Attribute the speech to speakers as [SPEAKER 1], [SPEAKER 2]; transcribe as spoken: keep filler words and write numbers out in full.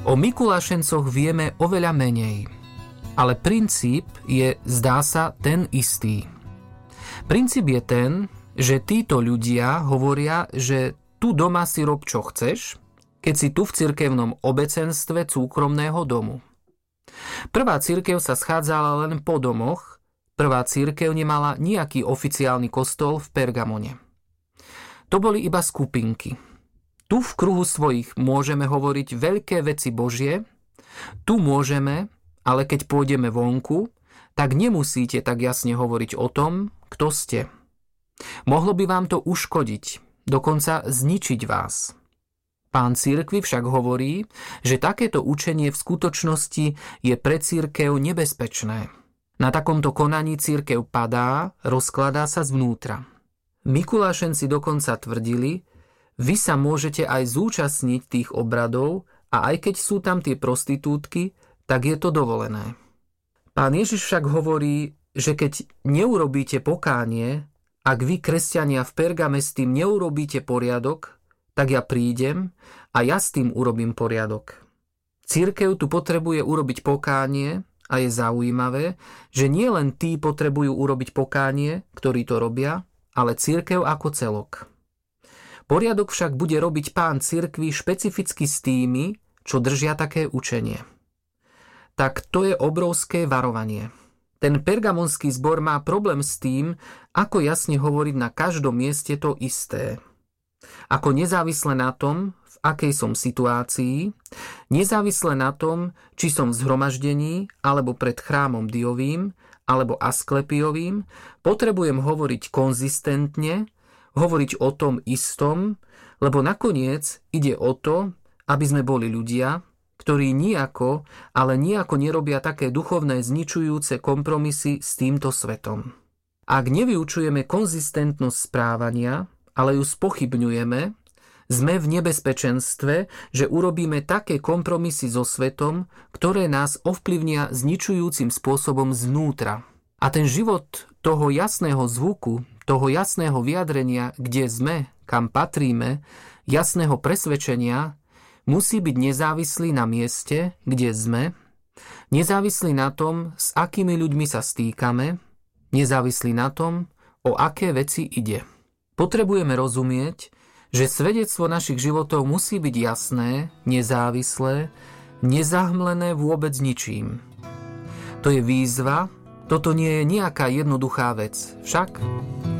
[SPEAKER 1] O Mikulášencoch vieme oveľa menej, ale princíp je, zdá sa, ten istý. Princíp je ten, že títo ľudia hovoria, že tu doma si rob čo chceš, keď si tu v cirkevnom obecenstve súkromného domu. Prvá cirkev sa schádzala len po domoch, prvá cirkev nemala nejaký oficiálny kostol v Pergamone. To boli iba skupinky. Tu v kruhu svojich môžeme hovoriť veľké veci Božie, tu môžeme, ale keď pôjdeme vonku, tak nemusíte tak jasne hovoriť o tom, kto ste. Mohlo by vám to uškodiť, dokonca zničiť vás. Pán cirkvi však hovorí, že takéto učenie v skutočnosti je pre cirkev nebezpečné. Na takomto konaní cirkev padá, rozkladá sa zvnútra. Mikulášenci dokonca tvrdili, vy sa môžete aj zúčastniť tých obradov a aj keď sú tam tie prostitútky, tak je to dovolené. Pán Ježiš však hovorí, že keď neurobíte pokánie, ak vy, kresťania v Pergame, s tým neurobíte poriadok, tak ja prídem a ja s tým urobím poriadok. Cirkev tu potrebuje urobiť pokánie a je zaujímavé, že nie len tí potrebujú urobiť pokánie, ktorí to robia, ale cirkev ako celok. Poriadok však bude robiť pán cirkvi špecificky s tými, čo držia také učenie. Tak to je obrovské varovanie. Ten pergamonský zbor má problém s tým, ako jasne hovoriť na každom mieste to isté. Ako nezávisle na tom, v akej som situácii, nezávisle na tom, či som v zhromaždení, alebo pred chrámom Diovým, alebo Asklepiovým, potrebujem hovoriť konzistentne, hovoriť o tom istom, lebo nakoniec ide o to, aby sme boli ľudia, ktorí nijako, ale nijako nerobia také duchovné zničujúce kompromisy s týmto svetom. Ak nevyučujeme konzistentnosť správania, ale ju spochybňujeme, sme v nebezpečenstve, že urobíme také kompromisy so svetom, ktoré nás ovplyvnia zničujúcim spôsobom zvnútra. A ten život toho jasného zvuku, toho jasného vyjadrenia, kde sme, kam patríme, jasného presvedčenia, musí byť nezávislý na mieste, kde sme, nezávislý na tom, s akými ľuďmi sa stýkame, nezávislý na tom, o aké veci ide. Potrebujeme rozumieť, že svedectvo našich životov musí byť jasné, nezávislé, nezahmlené vôbec ničím. To je výzva, toto nie je nejaká jednoduchá vec, však